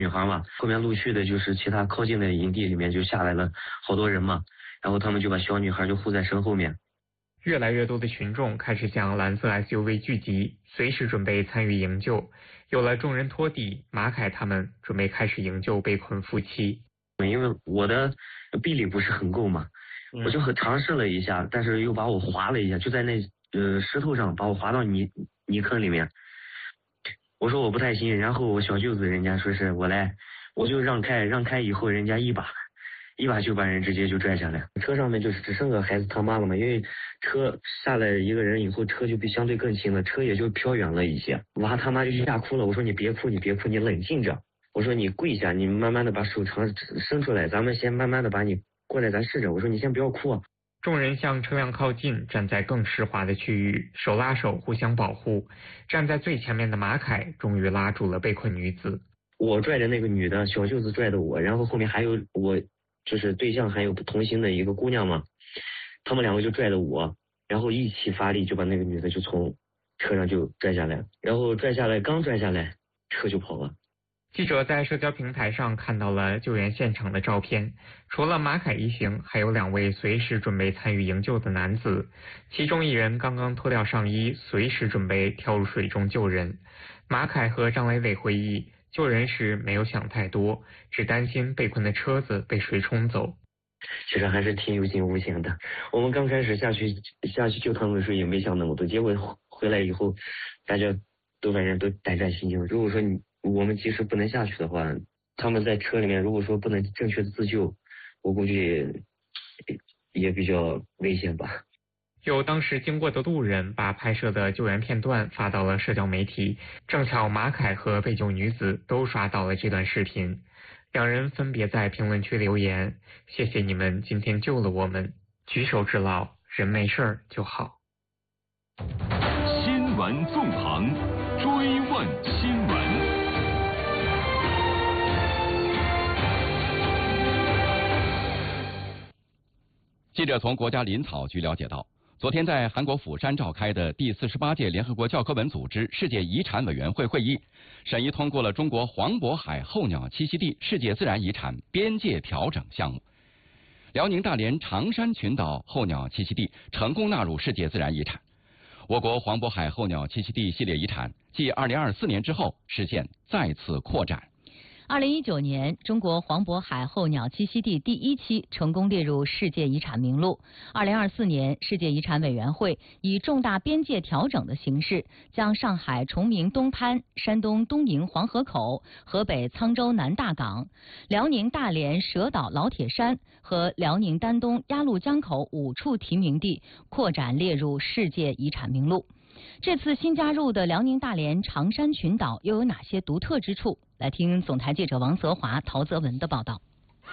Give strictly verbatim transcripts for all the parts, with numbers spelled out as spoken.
女孩嘛，后面陆续的就是其他靠近的营地里面就下来了好多人嘛，然后他们就把小女孩就护在身后面。 越来越多的群众开始向蓝色 S U V 聚集，随时准备参与营救。有了众人拖地，马凯他们准备开始营救被困夫妻。 因为我的臂力不是很够嘛， 嗯、 我就很尝试了一下，但是又把我划了一下，就在那呃石头上把我划到泥泥坑里面。我说我不太行，然后我小舅子人家说是我来，我就让开，让开以后人家一把。一把就把人直接就拽下来，车上面就是只剩个孩子他妈了嘛，因为车下来一个人以后，车就比相对更轻了，车也就飘远了一些。娃他妈就吓哭了，我说你别哭，你别哭，你冷静着。我说你跪下，你慢慢的把手长伸出来，咱们先慢慢的把你过来，咱试着。我说你先不要哭啊。 众人向车辆靠近，站在更湿滑的区域，手拉手互相保护。站在最前面的马凯终于拉住了被困女子。 我拽着那个女的，小舅子拽的我，然后后面还有我。就是对象还有同行的一个姑娘嘛，他们两个就拽着我，然后一起发力就把那个女的就从车上就拽下来，然后拽下来刚拽下来车就跑了。 记者在社交平台上看到了救援现场的照片，除了马凯一行，还有两位随时准备参与营救的男子，其中一人刚刚脱掉上衣，随时准备跳入水中救人。马凯和张伟伟回忆，救人时没有想太多，只担心被困的车子被水冲走。 其实还是挺有惊无险的。我们刚开始下去下去救他们的时候也没想那么多，结果回来以后，大家都反正都胆战心惊。如果说你我们及时不能下去的话，他们在车里面如果说不能正确的自救，我估计 也, 也比较危险吧。 有当时经过的路人把拍摄的救援片段发到了社交媒体，正巧马凯和被救女子都刷到了这段视频，两人分别在评论区留言：谢谢你们今天救了我们，举手之劳，人没事就好。 新闻纵横，追问新闻。 记者从国家林草局了解到，昨天在韩国釜山召开的第四十八届联合国教科文组织世界遗产委员会会议，审议通过了中国黄渤海候鸟栖息地世界自然遗产边界调整项目。辽宁大连长山群岛候鸟栖息地成功纳入世界自然遗产。我国黄渤海候鸟栖息地系列遗产继二零二四年之后实现再次扩展。 二零一九年，中国黄渤海候鸟栖息地第一期成功列入世界遗产名录。二零二四年，世界遗产委员会以重大边界调整的形式，将上海崇明东滩、山东东营黄河口、河北沧州南大港、辽宁大连蛇岛老铁山和辽宁丹东鸭绿江口五处提名地扩展列入世界遗产名录。这次新加入的辽宁大连长山群岛又有哪些独特之处？来听总台记者王泽华、陶泽文的报道。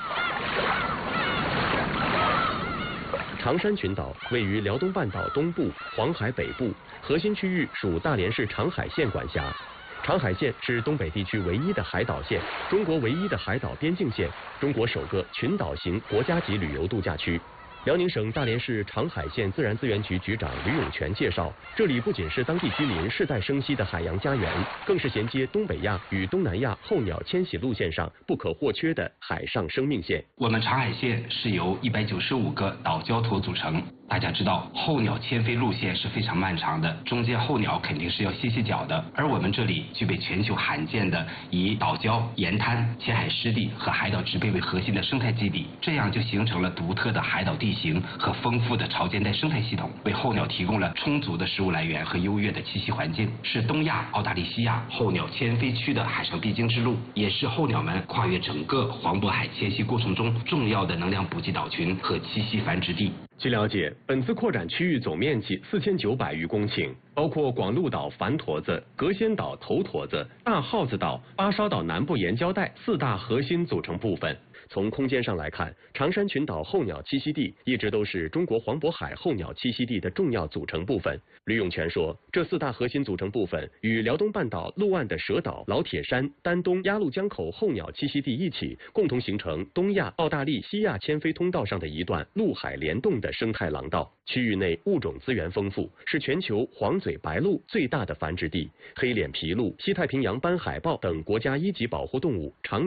长山群岛位于辽东半岛东部、黄海北部，核心区域属大连市长海县管辖。长海县是东北地区唯一的海岛县，中国唯一的海岛边境县，中国首个群岛型国家级旅游度假区。辽宁省大连市长海县自然资源局局长吕永全介绍，这里不仅是当地居民世代生息的海洋家园，更是衔接东北亚与东南亚候鸟迁徙路线上不可或缺的海上生命线。 我们长海县是由一百九十五个岛礁头组成。大家知道，候鸟迁飞路线是非常漫长的，中间候鸟肯定是要歇歇脚的。而我们这里具备全球罕见的以岛礁、沿滩、浅海湿地和海岛植被为核心的生态基地，这样就形成了独特的海岛地形和丰富的潮间带生态系统，为候鸟提供了充足的食物来源和优越的栖息环境，是东亚、澳大利西亚候鸟迁飞区的海上必经之路，也是候鸟们跨越整个黄渤海迁徙过程中重要的能量补给岛群和栖息繁殖地。 据了解，本次扩展区域总面积四千九百余公顷，包括广鹿岛繁驼子、隔仙岛头驼子、大耗子岛、巴烧岛南部沿礁带四大核心组成部分。从空间上来看，长山群岛候鸟栖息地一直都是中国黄渤海候鸟栖息地的重要组成部分。吕永全说，这四大核心组成部分与辽东半岛陆岸的蛇岛、老铁山、丹东鸭绿江口候鸟栖息地一起，共同形成东亚、澳大利西亚迁飞通道上的一段陆海联动的生态廊道。区域内物种资源丰富，是全球黄嘴嘴白鹭最大的繁殖地，黑脸琵鹭、西太平洋斑海豹等国家一级保护动物常